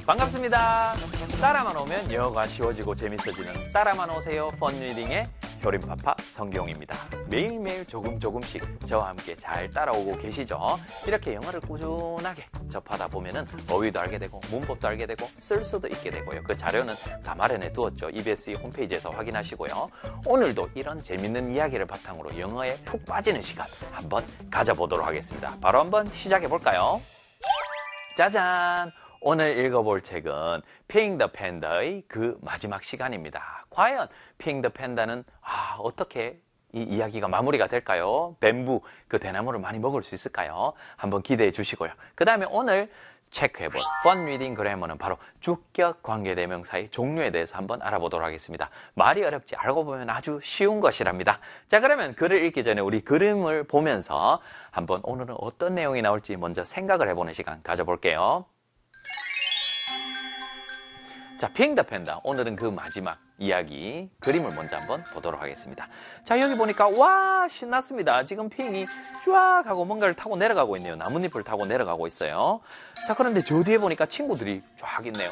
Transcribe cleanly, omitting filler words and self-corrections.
반갑습니다. 따라만 오면 영어가 쉬워지고 재밌어지는 따라만 오세요 펀리딩의 효림파파 성경입니다. 매일매일 조금씩 저와 함께 잘 따라오고 계시죠? 이렇게 영어를 꾸준하게 접하다 보면은 어휘도 알게 되고 문법도 알게 되고 쓸 수도 있게 되고요. 그 자료는 다 마련해 두었죠. EBS 홈페이지에서 확인하시고요. 오늘도 이런 재밌는 이야기를 바탕으로 영어에 푹 빠지는 시간 한번 가져보도록 하겠습니다. 바로 한번 시작해 볼까요? 짜잔! 오늘 읽어볼 책은 Peeing the Panda의 그 마지막 시간입니다. 과연 Peeing the Panda는 어떻게 이 이야기가 마무리가 될까요? 뱀부, 그 대나무를 많이 먹을 수 있을까요? 한번 기대해 주시고요. 그 다음에 오늘 체크해볼 Fun Reading Grammar는 바로 주격 관계대명사의 종류에 대해서 한번 알아보도록 하겠습니다. 말이 어렵지 알고 보면 아주 쉬운 것이랍니다. 자, 그러면 글을 읽기 전에 우리 그림을 보면서 한번 오늘은 어떤 내용이 나올지 먼저 생각을 해보는 시간 가져볼게요. 자, Peeing the Panda. 오늘은 그 마지막 이야기 그림을 먼저 한번 보도록 하겠습니다. 자, 여기 보니까 와 신났습니다. 지금 핑이 쫙 하고 뭔가를 타고 내려가고 있네요. 나뭇잎을 타고 내려가고 있어요. 자, 그런데 저 뒤에 보니까 친구들이 쫙 있네요.